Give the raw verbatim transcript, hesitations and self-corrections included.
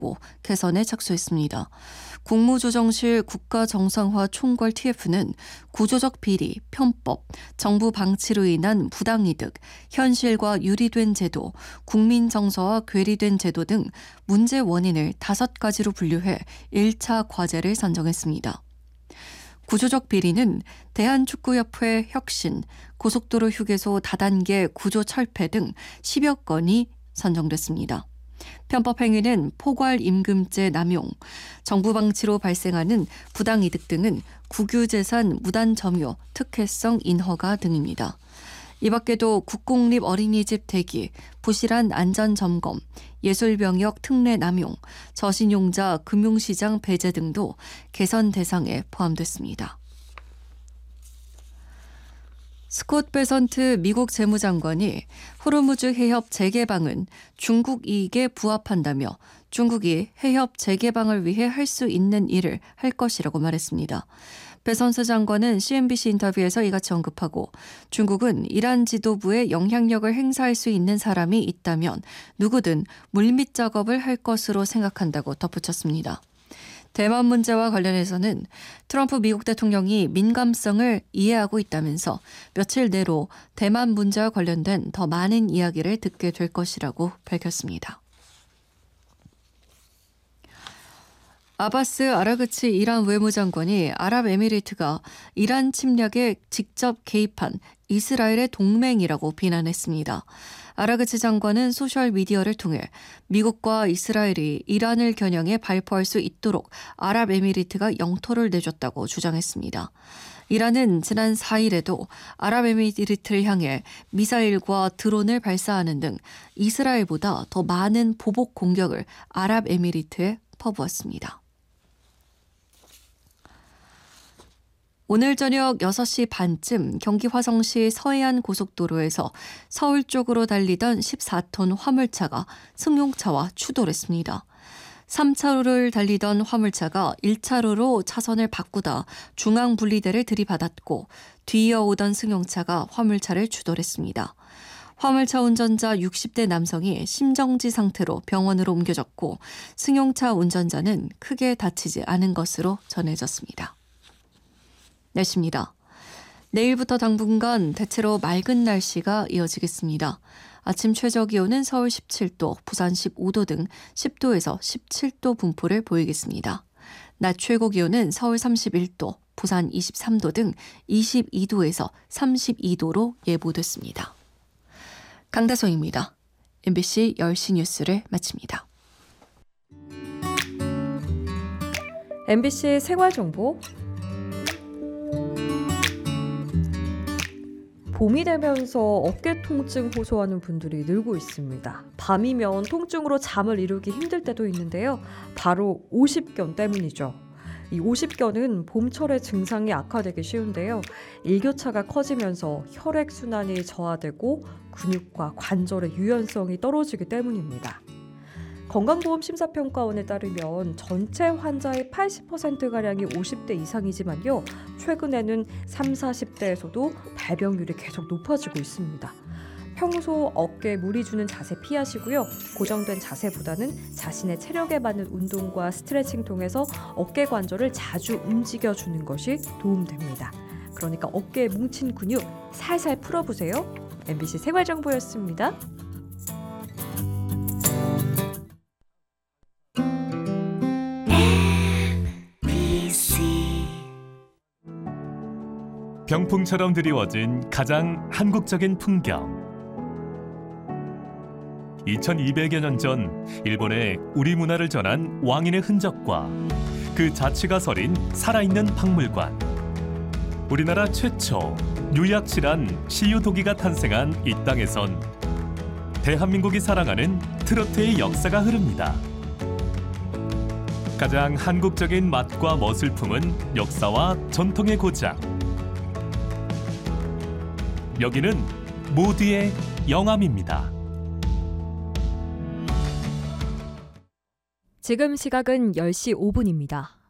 받고 개선에 착수했습니다. 국무조정실 국가정상화 총괄 티에프는 구조적 비리, 편법, 정부 방치로 인한 부당이득, 현실과 유리된 제도, 국민 정서와 괴리된 제도 등 문제 원인을 다섯 가지로 분류해 일 차 과제를 선정했습니다. 구조적 비리는 대한축구협회 혁신, 고속도로 휴게소 다단계 구조 철폐 등 십여 건이 선정됐습니다. 편법 행위는 포괄 임금제 남용, 정부 방치로 발생하는 부당이득 등은 국유재산 무단 점유, 특혜성 인허가 등입니다. 이 밖에도 국공립 어린이집 대기, 부실한 안전점검, 예술병역 특례 남용, 저신용자 금융시장 배제 등도 개선 대상에 포함됐습니다. 스콧 베선트 미국 재무장관이 호르무즈 해협 재개방은 중국 이익에 부합한다며 중국이 해협 재개방을 위해 할 수 있는 일을 할 것이라고 말했습니다. 베선트 장관은 씨엔비씨 인터뷰에서 이같이 언급하고 중국은 이란 지도부에 영향력을 행사할 수 있는 사람이 있다면 누구든 물밑 작업을 할 것으로 생각한다고 덧붙였습니다. 대만 문제와 관련해서는 트럼프 미국 대통령이 민감성을 이해하고 있다면서 며칠 내로 대만 문제와 관련된 더 많은 이야기를 듣게 될 것이라고 밝혔습니다. 아바스 아라그치 이란 외무장관이 아랍에미리트가 이란 침략에 직접 개입한 이스라엘의 동맹이라고 비난했습니다. 아라그치 장관은 소셜미디어를 통해 미국과 이스라엘이 이란을 겨냥해 발포할 수 있도록 아랍에미리트가 영토를 내줬다고 주장했습니다. 이란은 지난 사 일에도 아랍에미리트를 향해 미사일과 드론을 발사하는 등 이스라엘보다 더 많은 보복 공격을 아랍에미리트에 퍼부었습니다. 오늘 저녁 여섯 시 반쯤 경기 화성시 서해안 고속도로에서 서울 쪽으로 달리던 십사 톤 화물차가 승용차와 추돌했습니다. 삼 차로를 달리던 화물차가 일 차로로 차선을 바꾸다 중앙분리대를 들이받았고 뒤이어 오던 승용차가 화물차를 추돌했습니다. 화물차 운전자 육십 대 남성이 심정지 상태로 병원으로 옮겨졌고 승용차 운전자는 크게 다치지 않은 것으로 전해졌습니다. 날씨입니다. 내일부터 당분간 대체로 맑은 날씨가 이어지겠습니다. 아침 최저기온은 서울 십칠 도, 부산 십오 도 등 십 도에서 십칠 도 분포를 보이겠습니다. 낮 최고기온은 서울 삼십일 도, 부산 이십삼 도 등 이십이 도에서 삼십이 도로 예보됐습니다. 강다솜입니다. 엠비씨 열 시 뉴스를 마칩니다. 엠비씨 생활정보 봄이 되면서 어깨 통증 호소하는 분들이 늘고 있습니다. 밤이면 통증으로 잠을 이루기 힘들 때도 있는데요. 바로 오십견 때문이죠. 이 오십견은 봄철에 증상이 악화되기 쉬운데요. 일교차가 커지면서 혈액순환이 저하되고 근육과 관절의 유연성이 떨어지기 때문입니다. 건강보험심사평가원에 따르면 전체 환자의 팔십 퍼센트가량이 오십 대 이상이지만요. 최근에는 삼십, 사십 대에서도 발병률이 계속 높아지고 있습니다. 평소 어깨에 무리 주는 자세 피하시고요. 고정된 자세보다는 자신의 체력에 맞는 운동과 스트레칭 통해서 어깨 관절을 자주 움직여주는 것이 도움됩니다. 그러니까 어깨에 뭉친 근육 살살 풀어보세요. 엠비씨 생활정보였습니다. 병풍처럼 드리워진 가장 한국적인 풍경. 이천이백여 년 전 일본에 우리 문화를 전한 왕인의 흔적과 그 자취가 서린 살아있는 박물관. 우리나라 최초 유약실한 시유도기가 탄생한 이 땅에선 대한민국이 사랑하는 트로트의 역사가 흐릅니다. 가장 한국적인 맛과 멋을 품은 역사와 전통의 고장. 여기는 모두의 영암입니다. 지금 시각은 열 시 오 분입니다.